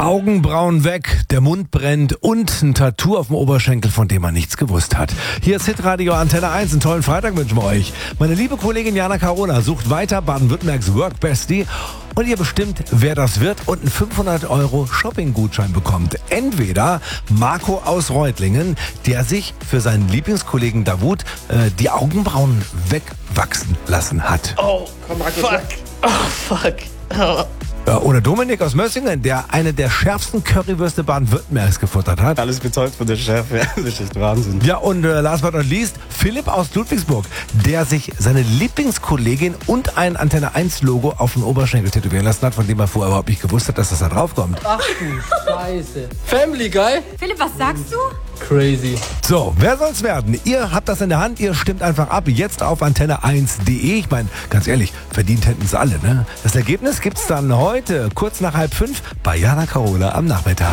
Augenbrauen weg, der Mund brennt und ein Tattoo auf dem Oberschenkel, von dem man nichts gewusst hat. Hier ist Hitradio Antenne 1. Einen tollen Freitag wünschen wir euch. Meine liebe Kollegin Jana Carola sucht weiter Baden-Württembergs Work Bestie und ihr bestimmt, wer das wird und einen 500 € Shopping-Gutschein bekommt. Entweder Marco aus Reutlingen, der sich für seinen Lieblingskollegen Davut die Augenbrauen wegwachsen lassen hat. Oh, komm, Marco, fuck. Oh, fuck. Oh. Oder Dominik aus Mössingen, der eine der schärfsten Currywürste Baden-Württembergs gefuttert hat. Alles bezahlt von der Schärfe, das ist echt Wahnsinn. Ja, und last but not least, Philipp aus Ludwigsburg, der sich seine Lieblingskollegin und ein Antenne 1 Logo auf den Oberschenkel tätowieren lassen hat, von dem er vorher überhaupt nicht gewusst hat, dass das da drauf kommt. Ach du Scheiße. Family Guy? Philipp, was sagst du? Crazy. So, wer soll's werden? Ihr habt das in der Hand, ihr stimmt einfach ab. Jetzt auf antenne1.de. Ich meine, ganz ehrlich, verdient hätten es alle, ne? Das Ergebnis gibt's dann heute, kurz nach 4:30, bei Jana Carola am Nachmittag.